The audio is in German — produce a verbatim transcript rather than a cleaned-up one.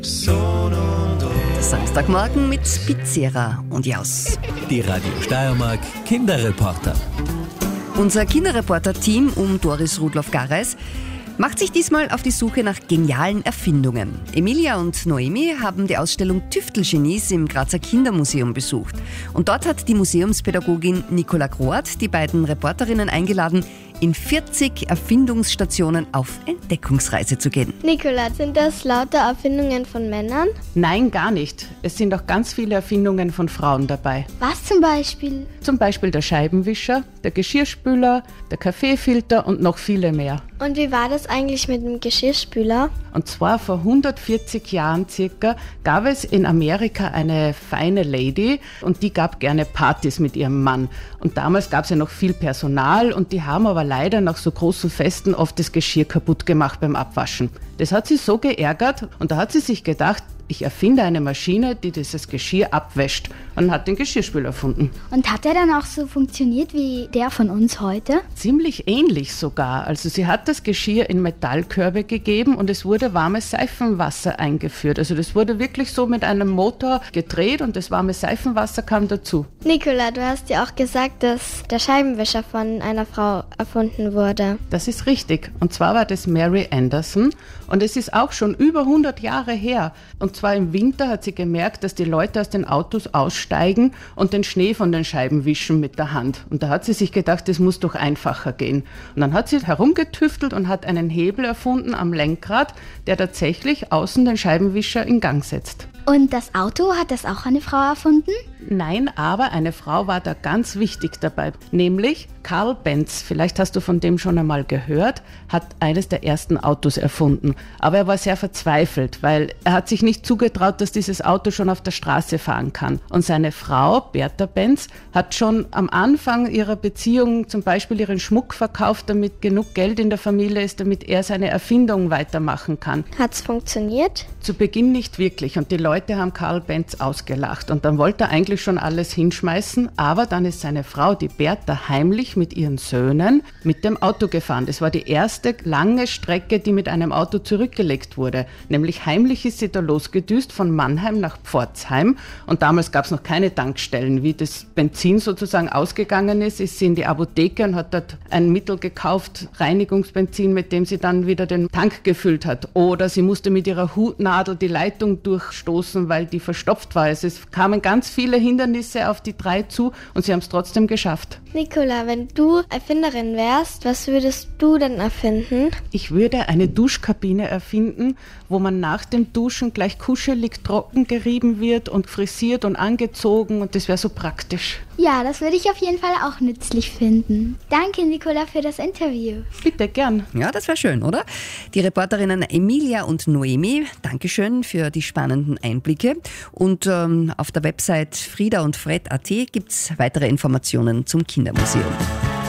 Samstagmorgen mit Pizzera und Jaus. Die Radio Steiermark Kinderreporter. Unser Kinderreporter-Team um Doris Rudloff-Gareis macht sich diesmal auf die Suche nach genialen Erfindungen. Emilia und Noemi haben die Ausstellung Tüftelgenies im Grazer Kindermuseum besucht. Und dort hat die Museumspädagogin Nicola Groat die beiden Reporterinnen eingeladen, in vierzig Erfindungsstationen auf Entdeckungsreise zu gehen. Nicola, sind das lauter Erfindungen von Männern? Nein, gar nicht. Es sind auch ganz viele Erfindungen von Frauen dabei. Was zum Beispiel? Zum Beispiel der Scheibenwischer, der Geschirrspüler, der Kaffeefilter und noch viele mehr. Und wie war das eigentlich mit dem Geschirrspüler? Und zwar vor hundertvierzig Jahren circa gab es in Amerika eine feine Lady und die gab gerne Partys mit ihrem Mann. Und damals gab es ja noch viel Personal und die haben aber leider nach so großen Festen oft das Geschirr kaputt gemacht beim Abwaschen. Das hat sie so geärgert und da hat sie sich gedacht, ich erfinde eine Maschine, die dieses Geschirr abwäscht, und hat den Geschirrspüler erfunden. Und hat der dann auch so funktioniert wie der von uns heute? Ziemlich ähnlich sogar. Also sie hat das Geschirr in Metallkörbe gegeben und es wurde warmes Seifenwasser eingeführt. Also das wurde wirklich so mit einem Motor gedreht und das warme Seifenwasser kam dazu. Nicola, du hast ja auch gesagt, dass der Scheibenwischer von einer Frau erfunden wurde. Das ist richtig. Und zwar war das Mary Anderson und es ist auch schon über hundert Jahre her. Und zwar im Winter hat sie gemerkt, dass die Leute aus den Autos aussteigen und den Schnee von den Scheiben wischen mit der Hand. Und da hat sie sich gedacht, das muss doch einfacher gehen. Und dann hat sie herumgetüftelt und hat einen Hebel erfunden am Lenkrad, der tatsächlich außen den Scheibenwischer in Gang setzt. Und das Auto, hat das auch eine Frau erfunden? Nein, aber eine Frau war da ganz wichtig dabei, nämlich Carl Benz. Vielleicht hast du von dem schon einmal gehört, hat eines der ersten Autos erfunden. Aber er war sehr verzweifelt, weil er hat sich nicht zugetraut, dass dieses Auto schon auf der Straße fahren kann. Und seine Frau, Bertha Benz, hat schon am Anfang ihrer Beziehung zum Beispiel ihren Schmuck verkauft, damit genug Geld in der Familie ist, damit er seine Erfindung weitermachen kann. Hat's funktioniert? Zu Beginn nicht wirklich und die Leute haben Carl Benz ausgelacht und dann wollte er eigentlich schon alles hinschmeißen, aber dann ist seine Frau, die Bertha, heimlich mit ihren Söhnen mit dem Auto gefahren. Das war die erste lange Strecke, die mit einem Auto zurückgelegt wurde. Nämlich heimlich ist sie da losgedüst von Mannheim nach Pforzheim und damals gab es noch keine Tankstellen. Wie das Benzin sozusagen ausgegangen ist, ist sie in die Apotheke und hat dort ein Mittel gekauft, Reinigungsbenzin, mit dem sie dann wieder den Tank gefüllt hat. Oder sie musste mit ihrer Hutnadel die Leitung durchstoßen, weil die verstopft war. Also es kamen ganz viele Hindernisse auf die drei zu und sie haben es trotzdem geschafft. Nicola, wenn du Erfinderin wärst, was würdest du denn erfinden? Ich würde eine Duschkabine erfinden, wo man nach dem Duschen gleich kuschelig trocken gerieben wird und frisiert und angezogen und das wäre so praktisch. Ja, das würde ich auf jeden Fall auch nützlich finden. Danke, Nicola, für das Interview. Bitte, gern. Ja, das wäre schön, oder? Die Reporterinnen Emilia und Noemi, Dankeschön für die spannenden Einblicke. Und ähm, auf der Website frieda und fred punkt at gibt es weitere Informationen zum Kindermuseum.